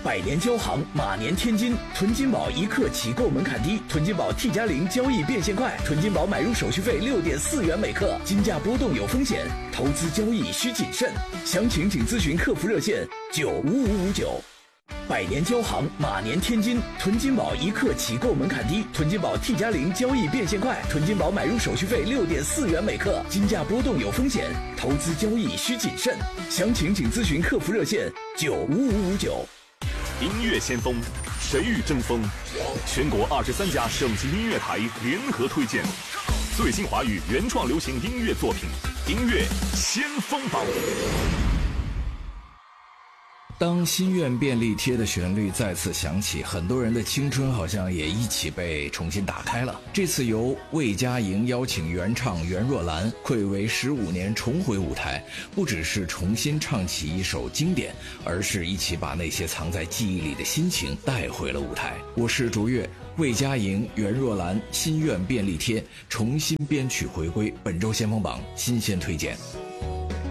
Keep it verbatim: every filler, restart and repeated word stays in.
百年交行，马年天金。囤金宝一刻起购门槛低，囤金宝 T 加零交易变现快，囤金宝买入手续费六点四元每克，金价波动有风险，投资交易需谨慎。详情请咨询客服热线九五五五九。百年交行，马年天金。囤金宝一刻起购门槛低，囤金宝 T 加零交易变现快，囤金宝买入手续费六点四元每克，金价波动有风险，投资交易需谨慎。详情请咨询客服热线九五五五九。 音乐先锋，谁与争锋？全国二十三家省级音乐台联合推荐最新华语原创流行音乐作品，音乐先锋榜。 当心愿便利贴的旋律再次响起，很多人的青春好像也一起被重新打开了。这次由魏佳莹邀请原唱袁若兰，暌违十五年重回舞台，不只是重新唱起一首经典，而是一起把那些藏在记忆里的心情带回了舞台。我是卓越，魏佳莹、袁若兰心愿便利贴重新编曲回归，本周先锋榜新鲜推荐。